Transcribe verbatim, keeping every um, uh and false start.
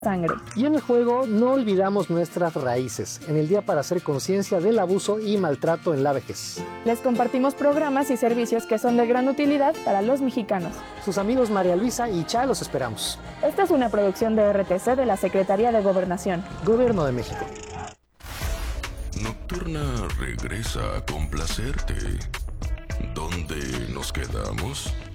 sangre. Y en el juego no olvidamos nuestras raíces, en el Día para hacer conciencia del abuso y maltrato en la vejez. Les compartimos programas y servicios que son de gran utilidad para los mexicanos. Sus amigos María Luisa y Cha los esperamos. Esta es una producción de R T C de la Secretaría de Gobernación. Gobierno de México. Nocturna regresa a complacerte. ¿Dónde nos quedamos?